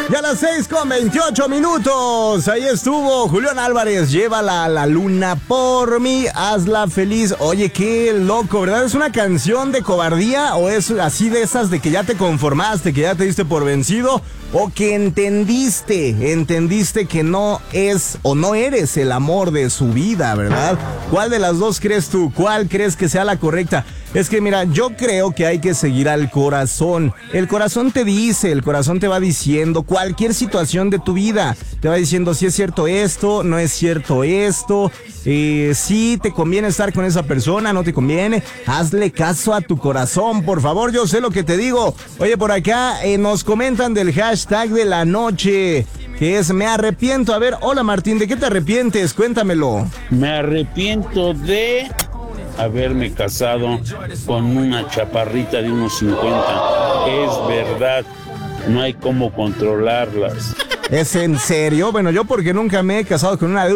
Ya a las 6:28. Ahí estuvo Julián Álvarez. Llévala a la luna por mí, hazla feliz. Oye, qué loco, ¿verdad? ¿Es una canción de cobardía o es así de esas de que ya te conformaste, que ya te diste por vencido? O que entendiste que no es o no eres el amor de su vida, ¿verdad? ¿Cuál de las dos crees tú? ¿Cuál crees que sea la correcta? Es que mira, yo creo que hay que seguir al corazón. El corazón te dice, el corazón te va diciendo cualquier situación de tu vida. Te va diciendo si es cierto esto, no es cierto esto, si te conviene estar con esa persona, no te conviene. Hazle caso a tu corazón, por favor, yo sé lo que te digo. Oye, por acá nos comentan del hashtag de la noche, que es me arrepiento. A ver, hola Martín, ¿de qué te arrepientes? Cuéntamelo. Me arrepiento de haberme casado con una chaparrita de unos 50. Es verdad, no hay cómo controlarlas. ¿Es en serio? Bueno, yo porque nunca me he casado con una de